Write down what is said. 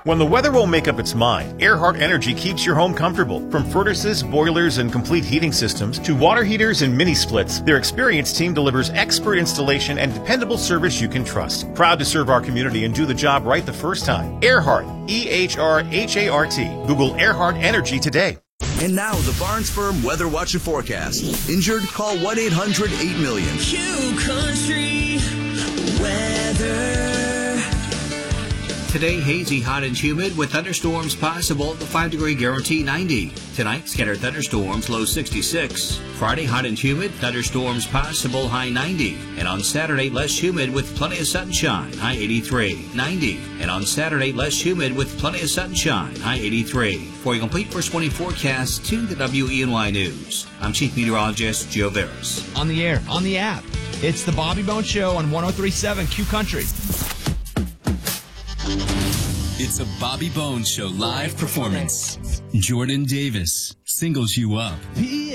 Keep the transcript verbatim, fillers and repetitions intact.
When the weather won't make up its mind, Earhart Energy keeps your home comfortable. From furnaces, boilers, and complete heating systems to water heaters and mini splits, their experienced team delivers expert installation and dependable service you can trust. Proud to serve our community and do the job right the first time. Earhart, E H R H A R T. Google Earhart Energy today. And now the Barnes Firm Weather Watch and Forecast. Injured? Call one eight hundred eight million. Q Country Weather. Today, hazy, hot, and humid with thunderstorms possible. The five-degree guarantee ninety. Tonight, scattered thunderstorms, low sixty-six. Friday, hot and humid, thunderstorms possible, high ninety. And on Saturday, less humid with plenty of sunshine, high eighty-three. ninety. And on Saturday, less humid with plenty of sunshine, high eighty-three. For a complete first twenty forecast, tune to W E N Y News. I'm Chief Meteorologist Joe Veras. On the air, on the app. It's the Bobby Bones Show on one oh three point seven Q Country. It's a Bobby Bones Show live performance. Jordan Davis singles you up.